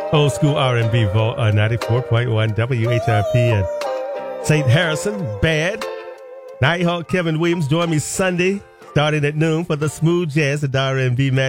Old school R&B Vault on 94.1 WHIP and St. Harrison. Bad. Nighthawk Kevin Williams join me Sunday starting at noon for the smooth jazz and R&B match.